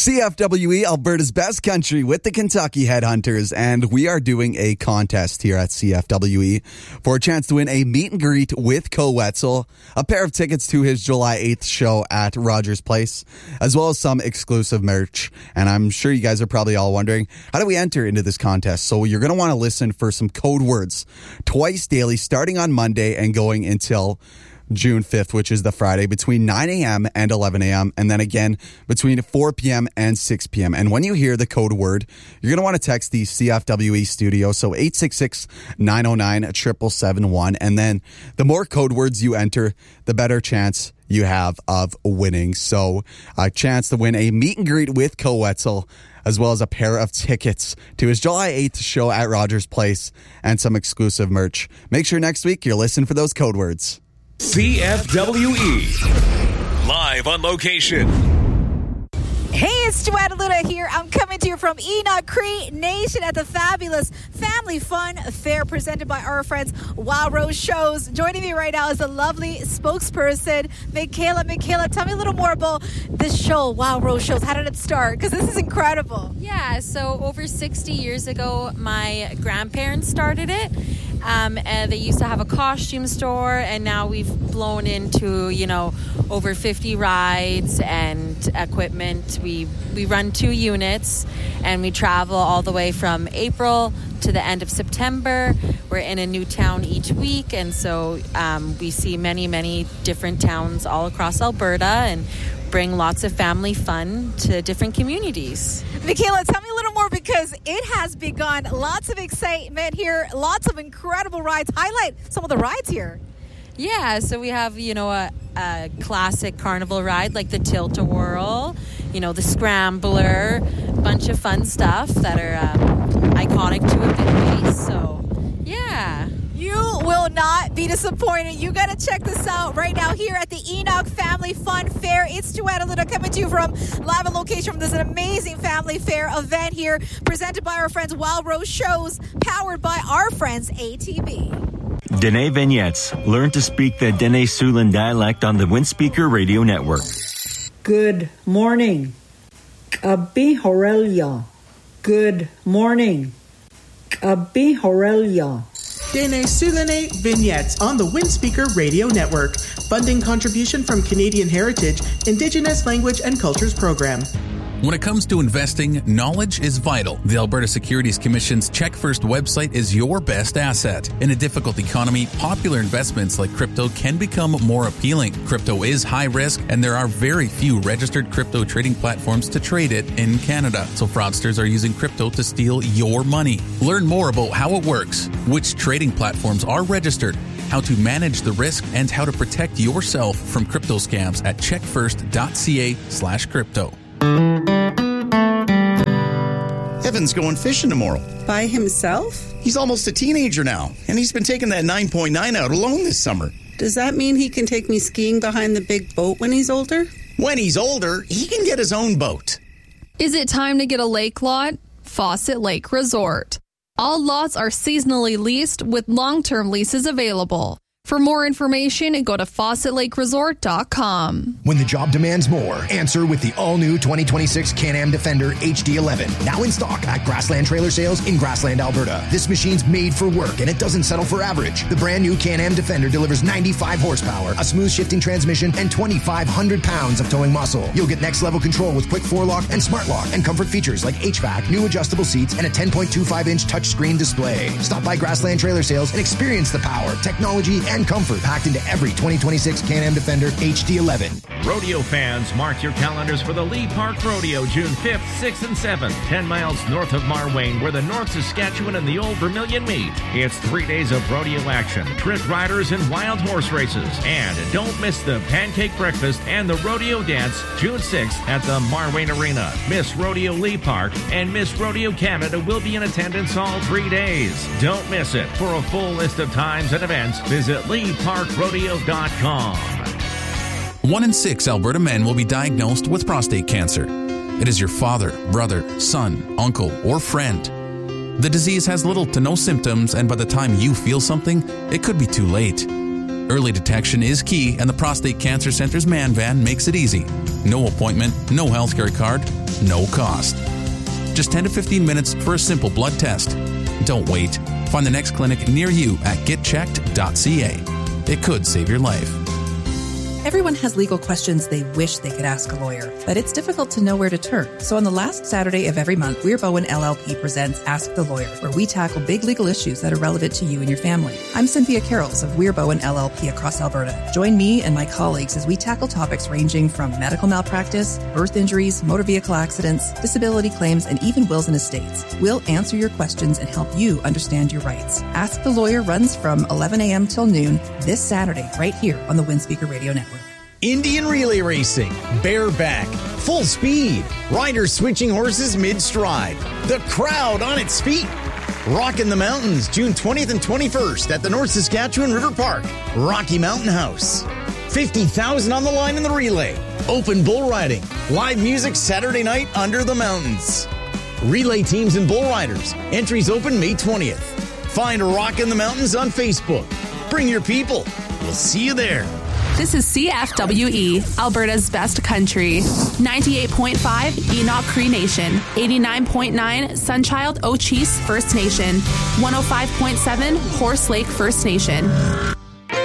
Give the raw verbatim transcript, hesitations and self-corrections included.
C F W E, Alberta's best country with the Kentucky Headhunters, and we are doing a contest here at C F W E for a chance to win a meet and greet with Koe Wetzel, a pair of tickets to his July eighth show at Rogers Place, as well as some exclusive merch. And I'm sure you guys are probably all wondering, how do we enter into this contest? So you're going to want to listen for some code words twice daily, starting on Monday and going until June fifth, which is the Friday, between nine a.m. and eleven a.m. and then again between four p.m. and six p.m. And when you hear the code word, you're going to want to text the C F W E studio, so eight six six, nine oh nine, seven seven seven one. And then the more code words you enter, the better chance you have of winning. So a chance to win a meet and greet with Koe Wetzel, as well as a pair of tickets to his July eighth show at Rogers Place and some exclusive merch. Make sure next week you're listening for those code words. C F W E, live on location. Hey, it's Joanna Luna here. I'm coming to you from Enoch Cree Nation at the fabulous Family Fun Fair presented by our friends Wild Rose Shows. Joining me right now is the lovely spokesperson, Michaela. Michaela, tell me a little more about this show, Wild Rose Shows. How did it start? Because this is incredible. Yeah, so over sixty years ago, my grandparents started it. Um, and they used to have a costume store, and now we've blown into, you know, over fifty rides and equipment. We we run two units, and we travel all the way from April to the end of September. We're in a new town each week, and so um, we see many, many different towns all across Alberta and bring lots of family fun to different communities. Michaela, tell me a little more, because it has begun. Lots of excitement here, lots of incredible rides. Highlight some of the rides here. Yeah, so we have, you know, a, a classic carnival ride like the Tilt-A-Whirl, you know, the Scrambler, a bunch of fun stuff that are um, iconic to a big place. So, yeah. You will not be disappointed. You got to check this out right now here at the Enoch Family Fun Fair. It's Joanna Luna coming to you from live on location from this amazing family fair event here, presented by our friends Wild Rose Shows, powered by our friends A T B. Dene Vignettes. Learn to speak the Dene Siouxland dialect on the Windspeaker Radio Network. Good morning. Abi Horelia. Good morning. Abi Horelia. Dene Siouxland Vignettes on the Windspeaker Radio Network. Funding contribution from Canadian Heritage, Indigenous Language and Cultures Program. When it comes to investing, knowledge is vital. The Alberta Securities Commission's Check First website is your best asset. In a difficult economy, popular investments like crypto can become more appealing. Crypto is high risk, and there are very few registered crypto trading platforms to trade it in Canada. So fraudsters are using crypto to steal your money. Learn more about how it works, which trading platforms are registered, how to manage the risk, and how to protect yourself from crypto scams at checkfirst.ca slash crypto. Evan's going fishing tomorrow. By himself? He's almost a teenager now, and he's been taking that nine point nine out alone this summer. Does that mean he can take me skiing behind the big boat when he's older? When he's older, he can get his own boat. Is it time to get a lake lot? Fawcett Lake Resort. All lots are seasonally leased with long-term leases available. For more information, go to fawcett lake resort dot com. When the job demands more, answer with the all-new twenty twenty-six Can-Am Defender H D eleven. Now in stock at Grassland Trailer Sales in Grassland, Alberta. This machine's made for work, and it doesn't settle for average. The brand new Can-Am Defender delivers ninety-five horsepower, a smooth shifting transmission, and twenty-five hundred pounds of towing muscle. You'll get next-level control with quick four-lock and smart lock, and comfort features like H V A C, new adjustable seats, and a ten point two five inch touchscreen display. Stop by Grassland Trailer Sales and experience the power, technology, and and comfort packed into every twenty twenty-six Can-Am Defender H D eleven. Rodeo fans, mark your calendars for the Lee Park Rodeo, June fifth, sixth, and seventh, ten miles north of Marwayne, where the North Saskatchewan and the Old Vermilion meet. It's three days of rodeo action, trick riders, and wild horse races. And don't miss the pancake breakfast and the rodeo dance, June sixth at the Marwayne Arena. Miss Rodeo Lee Park and Miss Rodeo Canada will be in attendance all three days. Don't miss it. For a full list of times and events, visit lee park rodeo dot com. One in six Alberta men will be diagnosed with prostate cancer. It is your father, brother, son, uncle, or friend. The disease has little to no symptoms, and by the time you feel something, it could be too late. Early detection is key, and the Prostate Cancer Center's Man Van makes it easy. No appointment, no healthcare card, no cost. Just ten to fifteen minutes for a simple blood test. Don't wait. Find the next clinic near you at get checked dot c a. It could save your life. Everyone has legal questions they wish they could ask a lawyer, but it's difficult to know where to turn. So on the last Saturday of every month, Weir Bowen L L P presents Ask the Lawyer, where we tackle big legal issues that are relevant to you and your family. I'm Cynthia Carrolls of Weir Bowen L L P across Alberta. Join me and my colleagues as we tackle topics ranging from medical malpractice, birth injuries, motor vehicle accidents, disability claims, and even wills and estates. We'll answer your questions and help you understand your rights. Ask the Lawyer runs from eleven a.m. till noon this Saturday, right here on the Windspeaker Radio Network. Indian relay racing, bareback, full speed, riders switching horses mid-stride, the crowd on its feet. Rockin' the Mountains, June twentieth and twenty-first at the North Saskatchewan River Park, Rocky Mountain House. fifty thousand on the line in the relay. Open bull riding, live music Saturday night under the mountains. Relay teams and bull riders, entries open May twentieth. Find Rockin' the Mountains on Facebook. Bring your people. We'll see you there. This is C F W E, Alberta's best country. ninety-eight point five Enoch Cree Nation. eighty-nine point nine Sunchild Ochese First Nation. one oh five point seven Horse Lake First Nation.